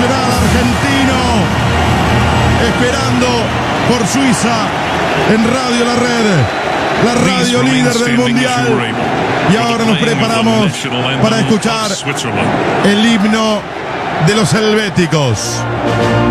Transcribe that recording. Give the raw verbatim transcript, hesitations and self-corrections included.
Nacional argentino, esperando por Suiza en Radio La Red, la radio líder del mundial. Y ahora nos preparamos para escuchar el himno de los helvéticos.